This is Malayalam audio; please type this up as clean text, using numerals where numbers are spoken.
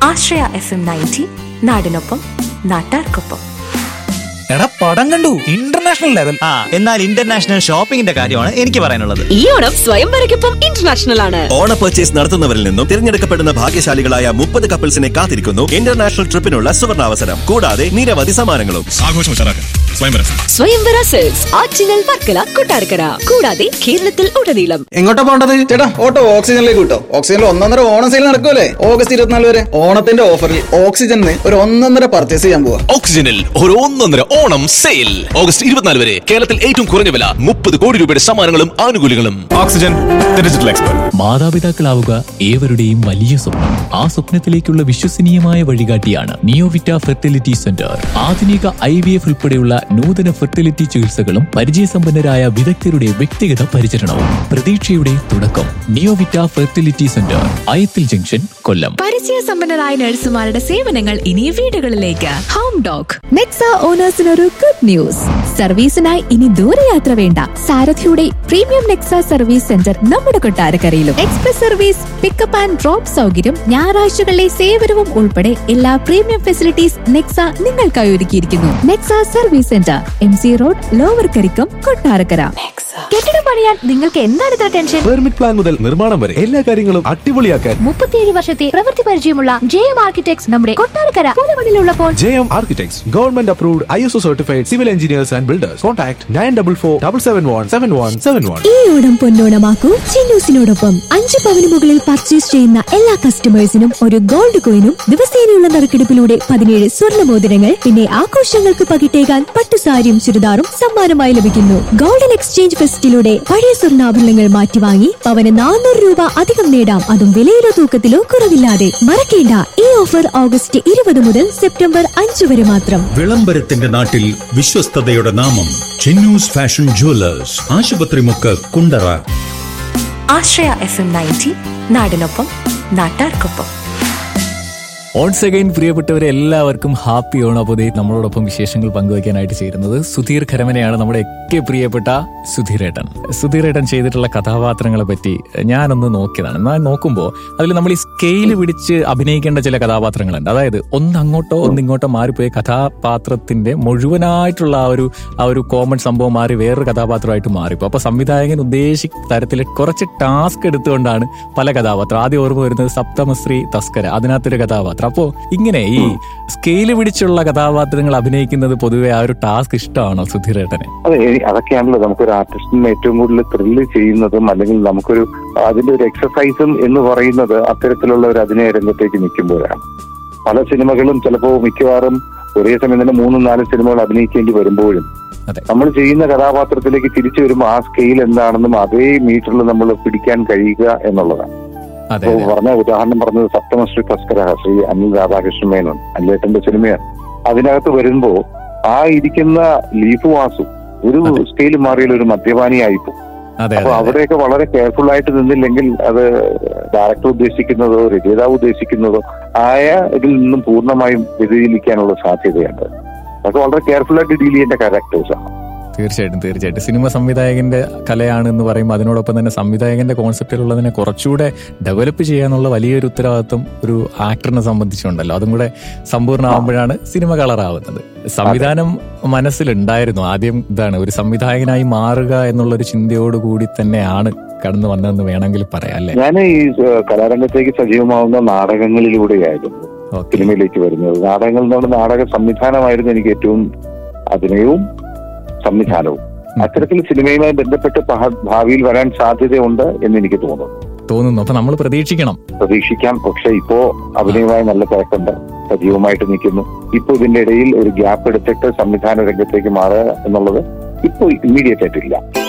ആശ്രയ FM 90 നാടിനൊപ്പം നാട്ടാർക്കൊപ്പം. എടാ പടം കണ്ടു, ഇന്റർനാഷണൽ ലെവൽ. എന്നാൽ ഇന്റർനാഷണൽ ഷോപ്പിംഗിന്റെ കാര്യമാണ് എനിക്ക് പറയാനുള്ളത്. ഈ ഓണം സ്വയംവരയ്ക്കൊപ്പം ഇന്റർനാഷണൽ ആണ്. ഓണ പർച്ചേസ് നടത്തുന്നവരിൽ നിന്നും തിരഞ്ഞെടുക്കപ്പെടുന്ന ഭാഗ്യശാലികളായ 30 കപ്പിൾസിനെ കാത്തിരിക്കുന്നു ഇന്റർനാഷണൽ ട്രിപ്പിനുള്ള സുവർണാവസരം. കൂടാതെ നിരവധി സമ്മാനങ്ങളും. സ്വയംവര സെൽസ് ആറ്റിങ്ങൽ, വർക്കല, കൊട്ടാരക്കര, കൂടാതെ കേരളത്തിൽ ഉടനീളം. എങ്ങോട്ടാ പോണ്ടത് ചേട്ടാ? ഓട്ടോ ഓക്സിജനിലേക്ക് കിട്ടോ. ഓക്സിജനിൽ 1.5 ഓണം സെയിൽ നടക്കുമല്ലേ? ഓഗസ്റ്റ് 24 വരെ ഓണത്തിന്റെ ഓഫറിൽ ഓക്സിജനിൽ ഒരു 1.5 പർച്ചേസ് ചെയ്യാൻ പോവാ. ഓക്സിജനിൽ ഒരു 1.5 ഓണം സെയിൽ ഓഗസ്റ്റ് 24 വരെ. കേരളത്തിൽ ഏറ്റവും കുറഞ്ഞ വില, 30 കോടി രൂപയുടെ സമ്മാനങ്ങളും ആനുകൂല്യങ്ങളും. Oxygen digital expert. മാതാപിതാക്കളാവുക ഏവരുടെയും വലിയ സ്വപ്നം. ആ സ്വപ്നത്തിലേക്കുള്ള വിശ്വസനീയമായ വഴികാട്ടിയാണ് നിയോവിറ്റ ഫെർട്ടിലിറ്റി സെന്റർ. ആധുനിക IVF ഉൾപ്പെടെയുള്ള നൂതന ഫെർട്ടിലിറ്റി ചികിത്സകളും പരിചയസമ്പന്നരായ വിദഗ്ധരുടെ വ്യക്തിഗത പരിചരണവും. പ്രതീക്ഷയുടെ തുടക്കം. നിയോവിറ്റ ഫെർട്ടിലിറ്റി സെന്റർ, അയത്തിൽ ജംഗ്ഷൻ, കൊല്ലം. പരിചയസമ്പന്നരായ നഴ്സുമാരുടെ സേവനങ്ങൾ ഇനി വീടുകളിലേക്ക്. Home dog. Nexa ഓണേഴ്സിനൊരു good news. സർവീസിനായി ഇനി ദൂരയാത്ര വേണ്ട. സാരഥിയുടെ പ്രീമിയം നെക്സ സർവീസ് സെന്റർ നമ്മുടെ കൊട്ടാരക്കരയിലും. Express service, pickup and drop സൗകര്യം, ഞായറാഴ്ചകളിലെ സേവനവും ഉൾപ്പെടെ എല്ലാ പ്രീമിയം ഫെസിലിറ്റീസ് നെക്സ നിങ്ങൾക്കായി ഒരുക്കിയിരിക്കുന്നു. Nexa service centre, MC road, lower Karikkam, Kottarakkara. കെട്ടിടം പണിയാൻ നിങ്ങൾക്ക് എന്താണ് ഇത്ര ടെൻഷൻ? പെർമിറ്റ് പ്ലാൻ മുതൽ നിർമ്മാണം വരെ എല്ലാ കാര്യങ്ങളും അടിപൊളിയാക്കാൻ 37 വർഷത്തെ പ്രവൃത്തി പരിചയമുള്ള JM ആർക്കിടെക്ട്സ് നമ്മുടെ Kottarakkara പുതുമണിലുള്ളപ്പോൾ. JM Architects, government approved, ISO certified civil engineers and builders. Contact 9447717171. ഈ ഓണം പൊന്നോണമാക്കൂ ചിന്നൂസിനോടൊപ്പം. 5 പവന് മുകളിൽ പർച്ചേസ് ചെയ്യുന്ന എല്ലാ കസ്റ്റമേഴ്സിനും ഒരു ഗോൾഡ് കോയിനും ദിവസേനയുള്ള നറുക്കെടുപ്പിലൂടെ 17 സ്വർണ്ണ മോതിരങ്ങൾ, പിന്നെ ആഘോഷങ്ങൾക്ക് പകിട്ടേകാൻ പട്ടുസാരിയും ചുരിദാറും സമ്മാനമായി ലഭിക്കുന്നു. ഗോൾഡൻ എക്സ്ചേഞ്ച് ഫെസ്റ്റിലൂടെ പഴയ സ്വർണ്ണാഭരണങ്ങൾ മാറ്റി വാങ്ങി പവന് 400 രൂപ അധികം നേടാം. അതും വിലയിലോ തൂക്കത്തിലോ കുറവില്ലാതെ. മറക്കേണ്ട, ഈ ഓഫർ ഓഗസ്റ്റ് 20 മുതൽ സെപ്റ്റംബർ 5 വരെ മാത്രം. വിളംബരത്തിന്റെ നാട്ടിൽ വിശ്വസ്തതയുടെ നാമം ചിന്നൂസ് ഫാഷൻ ജുവലേഴ്സ്, ആശുപത്രിമുക്ക്, കുണ്ടറ. ആശ്രയ FM 90 നാടിനൊപ്പം നാട്ടാർക്കൊപ്പം. ഓൺസ് അഗൈൻ പ്രിയപ്പെട്ടവരെ, എല്ലാവർക്കും ഹാപ്പി ഓണം. അപ്പോൾ നമ്മളോടൊപ്പം വിശേഷങ്ങൾ പങ്കുവയ്ക്കാനായിട്ട് ചേരുന്നത് സുധീർ ഖരമനയാണ്, നമ്മുടെ ഒക്കെ പ്രിയപ്പെട്ട സുധീരേട്ടൻ. സുധീരേട്ടൻ ചെയ്തിട്ടുള്ള കഥാപാത്രങ്ങളെ പറ്റി ഞാനൊന്ന് നോക്കിയതാണ്. ഞാൻ നോക്കുമ്പോൾ അതിൽ നമ്മൾ ഈ സ്കെയിൽ പിടിച്ച് അഭിനയിക്കേണ്ട ചില കഥാപാത്രങ്ങളുണ്ട്. അതായത് ഒന്ന് അങ്ങോട്ടോ ഒന്നിങ്ങോട്ടോ മാറിപ്പോയ കഥാപാത്രത്തിന്റെ മുഴുവനായിട്ടുള്ള ആ ഒരു കോമൺ സംഭവം മാറി വേറൊരു കഥാപാത്രമായിട്ട് മാറിപ്പോ. അപ്പൊ സംവിധായകൻ ഉദ്ദേശിക്കുന്ന തരത്തിൽ കുറച്ച് ടാസ്ക് എടുത്തുകൊണ്ടാണ് പല കഥാപാത്രം. ആദ്യം ഓർമ്മ വരുന്നത് സപ്തമശ്രീ തസ്കര, അതിനകത്തൊരു കഥാപാത്രം. അപ്പോ ഇങ്ങനെ ഈ സ്കെയില് പിടിച്ചുള്ള കഥാപാത്രങ്ങൾ അഭിനയിക്കുന്നത് പൊതുവെ ആ ഒരു ടാസ്ക് ഇഷ്ടമാണോ സുധീരേട്ടന്? അതെ, അതൊക്കെയാണല്ലോ നമുക്കൊരു ആർട്ടിസ്റ്റിന് ഏറ്റവും കൂടുതൽ ത്രില്ല് ചെയ്യുന്നതും, അല്ലെങ്കിൽ നമുക്കൊരു അതിന്റെ ഒരു എക്സസൈസും എന്ന് പറയുന്നത് അത്തരത്തിലുള്ള ഒരു അഭിനയ രംഗത്തേക്ക് നിൽക്കുമ്പോഴാണ്. പല സിനിമകളും ചിലപ്പോൾ മിക്കവാറും ഒരേ സമയം തന്നെ 3-4 സിനിമകൾ അഭിനയിക്കേണ്ടി വരുമ്പോഴും നമ്മൾ ചെയ്യുന്ന കഥാപാത്രത്തിലേക്ക് തിരിച്ചു വരുമ്പോൾ ആ സ്കെയിൽ എന്താണെന്നും അതേ മീറ്ററിൽ നമ്മൾ പിടിക്കാൻ കഴിയുക എന്നുള്ളതാണ്. പറഞ്ഞ ഉദാഹരണം പറഞ്ഞത് സപ്തമശ്രീ തസ്കര, ശ്രീ അനിൽ രാധാകൃഷ്ണൻ മേനോൻ, അല്ലേട്ടന്റെ സിനിമയാണ്. അതിനകത്ത് വരുമ്പോ ആ ഇരിക്കുന്ന ലീഫ് വാസു ഒരു സ്കെയിൽ മാറിയാൽ ഒരു മദ്യപാനിയായിപ്പോ. അപ്പൊ അവിടെയൊക്കെ വളരെ കെയർഫുൾ ആയിട്ട് നിന്നില്ലെങ്കിൽ അത് ഡയറക്ടർ ഉദ്ദേശിക്കുന്നതോ രചയിതാവ് ഉദ്ദേശിക്കുന്നതോ ആയ ഇതിൽ നിന്നും പൂർണ്ണമായും വ്യതിചലിക്കാനുള്ള സാധ്യതയുണ്ട്. അതൊക്കെ വളരെ കെയർഫുൾ ആയിട്ട് ഡീൽ ചെയ്യേണ്ട ക്യാരക്ടേഴ്സാണ്. തീർച്ചയായിട്ടും സിനിമ സംവിധായകന്റെ കലയാണ് എന്ന് പറയുമ്പോൾ അതിനോടൊപ്പം തന്നെ സംവിധായകന്റെ കോൺസെപ്റ്റിലുള്ളതിനെ കുറച്ചുകൂടെ ഡെവലപ്പ് ചെയ്യാനുള്ള വലിയൊരു ഉത്തരവാദിത്വം ഒരു ആക്ടറിനെ സംബന്ധിച്ചുണ്ടല്ലോ. അതും കൂടെ സമ്പൂർണ്ണമാകുമ്പോഴാണ് സിനിമ കളറാവുന്നത്. സംവിധാനം മനസ്സിലുണ്ടായിരുന്നു ആദ്യം. ഇതാണ് ഒരു സംവിധായകനായി മാറുക എന്നുള്ളൊരു ചിന്തയോടുകൂടി തന്നെയാണ് കടന്നു വന്നതെന്ന് വേണമെങ്കിൽ പറയാം അല്ലേ? ഞാൻ ഈ കലാരംഗത്തേക്ക് സജീവമാവുന്ന നാടകങ്ങളിലൂടെയായിരുന്നു സിനിമയിലേക്ക് വരുന്നത്. നാടകങ്ങൾ എന്ന് പറഞ്ഞ നാടക സംവിധാനമായിരുന്നു എനിക്ക് ഏറ്റവും അഭിനയവും സംവിധാനവും. അത്തരത്തിൽ സിനിമയുമായി ബന്ധപ്പെട്ട് ഭാവിയിൽ വരാൻ സാധ്യതയുണ്ട് എന്ന് എനിക്ക് തോന്നുന്നു. അപ്പൊ നമ്മൾ പ്രതീക്ഷിക്കാം. പക്ഷെ ഇപ്പോ അഭിനയമായി നല്ല തിരക്കുണ്ട്, സജീവമായിട്ട് നിൽക്കുന്നു. ഇപ്പൊ ഇതിന്റെ ഇടയിൽ ഒരു ഗ്യാപ്പ് എടുത്തിട്ട് സംവിധാന രംഗത്തേക്ക് മാറുക എന്നുള്ളത് ഇപ്പൊ ഇമ്മീഡിയറ്റ് ആയിട്ടില്ല.